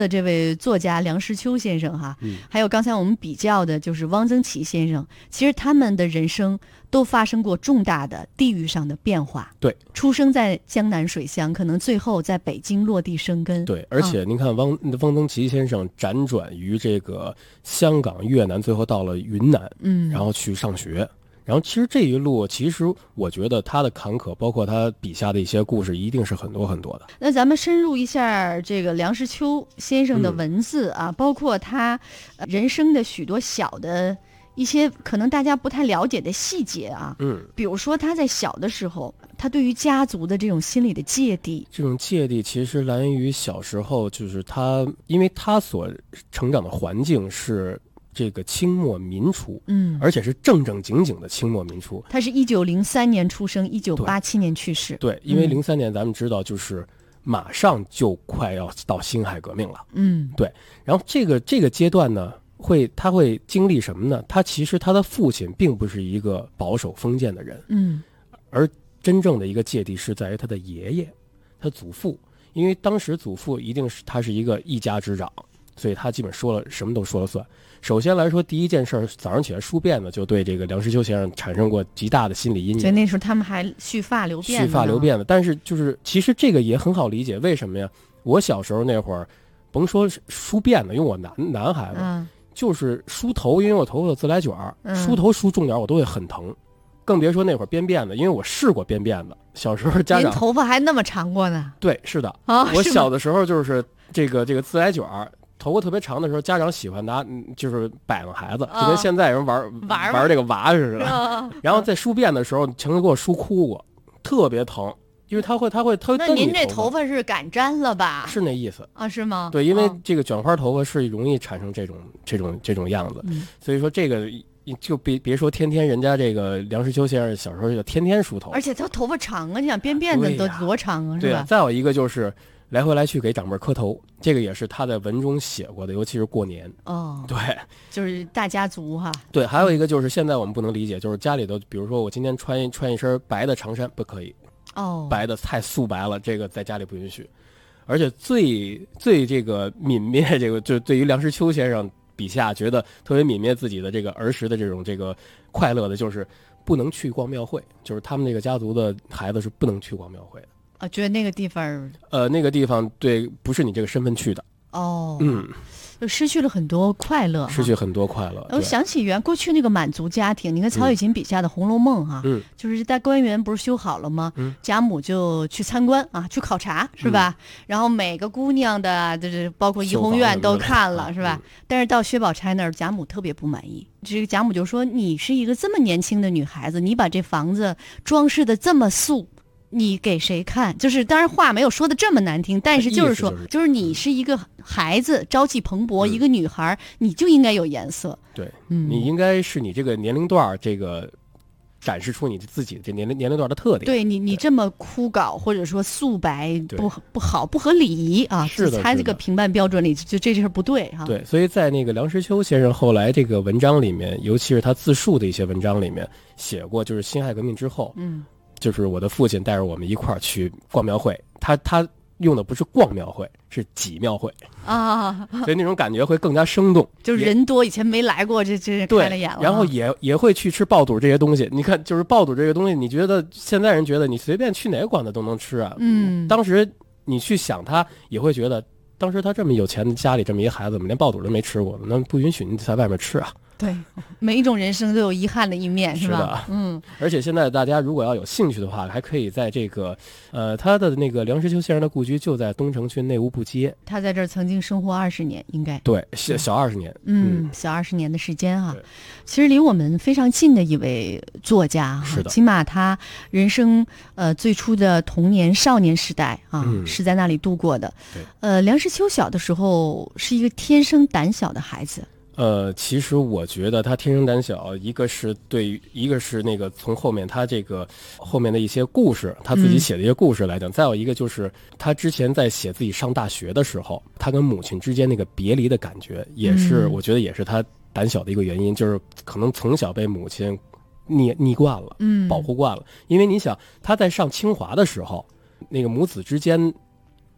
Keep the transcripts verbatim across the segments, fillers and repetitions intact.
的这位作家梁实秋先生哈， 嗯， 还有刚才我们比较的就是汪曾祺先生，其实他们的人生都发生过重大的地域上的变化。 对， 出生在江南水乡，可能最后在北京落地生根。 对，而且您看汪、嗯、汪曾祺先生辗转于这个香港、越南，最后到了云南， 嗯， 然后去上学。然后其实这一路，其实我觉得他的坎坷，包括他笔下的一些故事，一定是很多很多的。 那咱们深入一下这个梁实秋先生的文字啊，嗯、包括他人生的许多小的一些可能大家不太了解的细节啊。 嗯， 比如说他在小的时候，他对于家族的这种心理的芥蒂， 这种芥蒂其实来源于小时候，就是他，因为他所成长的环境是这个清末民初， 嗯， 而且是正正经经的清末民初。 他是一九零三年出生，一九八七年去世。 对，因为零三年咱们知道，就是马上就快要到辛亥革命了。 嗯， 对。然后这个这个阶段呢，会他会经历什么呢？他其实他的父亲并不是一个保守封建的人， 嗯， 而真正的一个芥蒂是在于他的爷爷，他祖父，因为当时祖父一定是他是一个一家之长，所以他基本说了什么都说了算。首先来说，第一件事，早上起来梳辫子就对这个梁实秋先生产生过极大的心理阴影。 所以那时候他们还蓄发留辫子。 蓄发留辫子，但是就是其实这个也很好理解，为什么呀？我小时候那会儿，甭说梳辫子，因为我男男孩子， 嗯， 就是梳头，因为我头发有自来卷儿， 嗯， 梳头梳重点我都会很疼，更别说那会儿编辫子，因为我试过编辫子。小时候家长您头发还那么长过呢？ 对，是的， 哦， 我小的时候就是这个这个自来卷儿。头发特别长的时候，家长喜欢拿，就是摆弄孩子，就跟现在人玩、哦、玩玩这个娃似的。 哦、 然后在梳辫的时候，曾经给我梳哭过，特别疼，因为他会他会他会那您这头发是擀粘了吧？ 是那意思啊？是吗？ 对，因为这个卷花头发是容易产生这种这种这种样子， 嗯、 所以说这个就别别说天天人家这个梁实秋先生小时候就天天梳头， 而且他头发长啊，你想编辫子都多长啊，是吧？ 对啊，再有一个就是来回来去给长辈磕头，这个也是他在文中写过的，尤其是过年。 哦， 对， 就是大家族哈。 对，还有一个就是现在我们不能理解，就是家里头，比如说我今天穿一穿一身白的长衫不可以， 哦， 白的太素白了，这个在家里不允许。而且最最这个泯灭这个，就对于梁实秋先生笔下觉得特别泯灭自己的这个儿时的这种这个快乐的，就是不能去逛庙会，就是他们这个家族的孩子是不能去逛庙会的。 啊，觉得那个地方， 呃，那个地方对，不是你这个身份去的。 哦， 嗯， 就失去了很多快乐， 失去很多快乐。 我想起原过去那个满族家庭，你看曹雪芹笔下的《红楼梦》哈， 嗯， 就是在官园不是修好了吗？ 嗯， 贾母就去参观啊，去考察是吧？嗯、然后每个姑娘的，就是包括怡红院都看了是吧？嗯、但是到薛宝钗那儿，贾母特别不满意。这个贾母就说：“你是一个这么年轻的女孩子，你把这房子装饰的这么素。”你给谁看？就是当然话没有说的这么难听，但是就是说， 就是、 就是你是一个孩子，朝气蓬勃，嗯、一个女孩，你就应该有颜色。 对， 嗯， 你应该是你这个年龄段这个展示出你自己这年龄年龄段的特点。 对你，你这么枯槁或者说素白不不好，不合礼仪啊！ 是的， 猜这个评判标准里，就这事不对哈、啊。 对，所以在那个梁实秋先生后来这个文章里面，尤其是他自述的一些文章里面写过，就是辛亥革命之后， 嗯。 就是我的父亲带着我们一块儿去逛庙会，他他用的不是逛庙会，是挤庙会啊， 所以那种感觉会更加生动。 就是人多，以前没来过，这这开了眼了。 然后也也会去吃爆肚这些东西。你看，就是爆肚这个东西，你觉得现在人觉得你随便去哪个馆子都能吃啊？ 嗯， 当时你去想他，也会觉得，当时他这么有钱，家里这么一个孩子，怎么连爆肚都没吃过？那不允许你在外面吃啊。 对，每一种人生都有遗憾的一面，是吧？ 是的， 嗯。 而且现在大家如果要有兴趣的话，还可以在这个，呃，他的那个梁实秋先生的故居就在东城区内务部街。 他在这儿曾经生活二十年，应该对，小小二十年， 嗯，嗯小二十年的时间啊。其实离我们非常近的一位作家哈， 是的， 起码他人生呃最初的童年、少年时代啊、 嗯、 是在那里度过的。 对， 呃，梁实秋小的时候是一个天生胆小的孩子。 呃，其实我觉得他天生胆小，一个是对于，一个是那个从后面他这个后面的一些故事，他自己写的一些故事来讲，嗯、再有一个就是他之前在写自己上大学的时候，他跟母亲之间那个别离的感觉，也是、嗯、我觉得也是他胆小的一个原因，就是可能从小被母亲溺溺惯了， 嗯， 保护惯了。因为你想他在上清华的时候，那个母子之间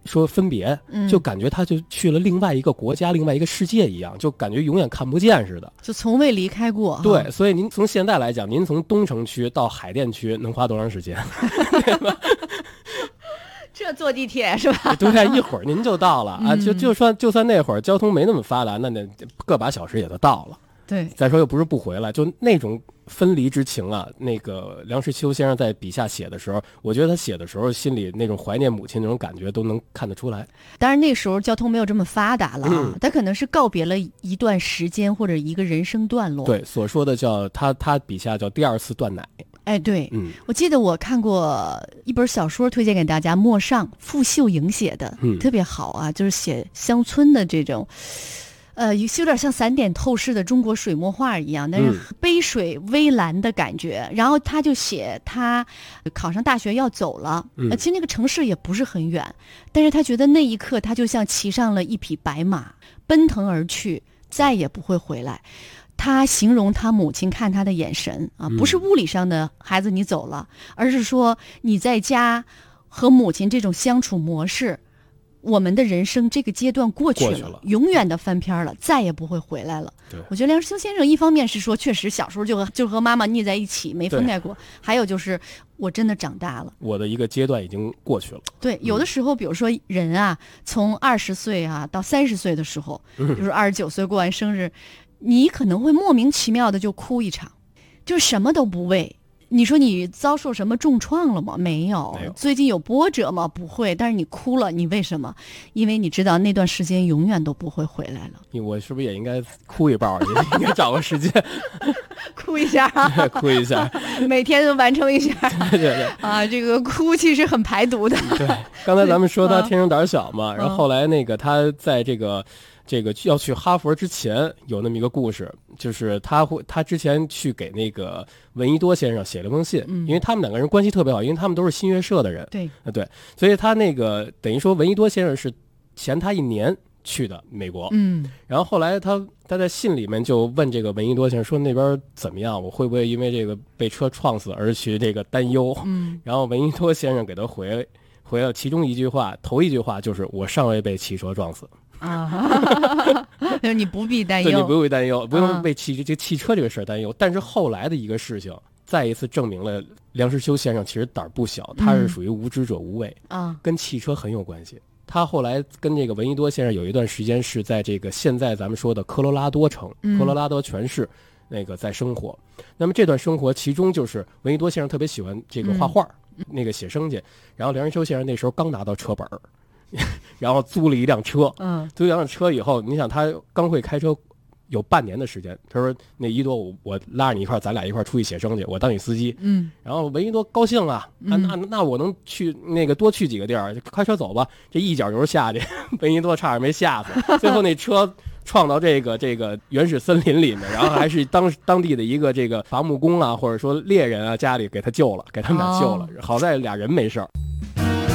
说分别，就感觉他就去了另外一个国家、另外一个世界一样，就感觉永远看不见似的， 就从未离开过。 对，所以您从现在来讲，您从东城区到海淀区能花多长时间？对吧？ 这坐地铁是吧？ 对，一会儿您就到了啊！就就算就算那会儿交通没那么发达，那那个把小时也就到了。 对， 再说又不是不回来，就那种分离之情啊。那个梁实秋先生在笔下写的时候，我觉得他写的时候心里那种怀念母亲那种感觉都能看得出来。 当然那时候交通没有这么发达了啊，嗯、他可能是告别了一段时间或者一个人生段落。 对，所说的叫他他笔下叫第二次断奶。 哎，对， 嗯，我记得我看过一本小说，推荐给大家，莫尚傅秀莹写的，嗯，特别好啊，就是写乡村的这种，呃，有点像散点透视的中国水墨画一样，但是杯水微澜的感觉。嗯、然后他就写他考上大学要走了，嗯、其实那个城市也不是很远，但是他觉得那一刻他就像骑上了一匹白马，奔腾而去，再也不会回来。他形容他母亲看他的眼神啊，不是物理上的孩子你走了，而是说你在家和母亲这种相处模式，我们的人生这个阶段过去了， 过去了永远的翻篇了，再也不会回来了。 对， 我觉得梁实秋先生一方面是说，确实小时候就和就和妈妈腻在一起，没分开过；还有就是我真的长大了， 我的一个阶段已经过去了。 对，有的时候，比如说人啊，从二十岁啊到三十岁的时候，比如说二十九岁过完生日。你可能会莫名其妙的就哭一场，就什么都不为。你说你遭受什么重创了吗？没有。 没有。 最近有波折吗？不会。但是你哭了，你为什么？因为你知道那段时间永远都不会回来了。 我是不是也应该哭一抱？也应该找个时间哭一下哭一下， 每天都完成一下。 对对对啊，这个哭其实很排毒的。 对，刚才咱们说他天生胆小嘛，然后后来那个他在这个。这个要去哈佛之前有那么一个故事，就是他会他之前去给那个闻一多先生写了封信，嗯、因为他们两个人关系特别好，因为他们都是新月社的人。 对， 啊对，所以他那个等于说闻一多先生是前他一年去的美国， 嗯， 然后后来他他在信里面就问这个闻一多先生说那边怎么样，我会不会因为这个被车撞死而去这个担忧？ 嗯， 然后闻一多先生给他回回了其中一句话，头一句话就是我尚未被汽车撞死。 啊，你不必担忧， 对，你不用担忧，不用为汽这汽车这个事儿担忧。嗯、但是后来的一个事情，再一次证明了梁实秋先生其实胆儿不小，他是属于无知者无畏啊，嗯、跟汽车很有关系。他后来跟这个闻一多先生有一段时间是在这个现在咱们说的科罗拉多城、嗯、科罗拉多全市那个在生活。那么这段生活其中就是闻一多先生特别喜欢这个画画，嗯、那个写生去，然后梁实秋先生那时候刚拿到车本儿。然后租了一辆车， 嗯， 租一辆车以后，你想他刚会开车，有半年的时间。他说：“那一多，我我拉着你一块儿，咱俩一块儿出去写生去，我当你司机。” 嗯， 然后闻一多高兴啊，啊那那我能去那个多去几个地儿，开车走吧。这一脚油下去，闻一多差点没吓死。最后那车撞到这个这个原始森林里面，然后还是当当地的一个这个伐木工啊，或者说猎人啊，家里给他救了，给他们俩救了，哦、好在俩人没事儿。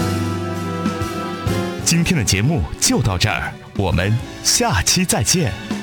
今天的节目就到这儿，我们下期再见。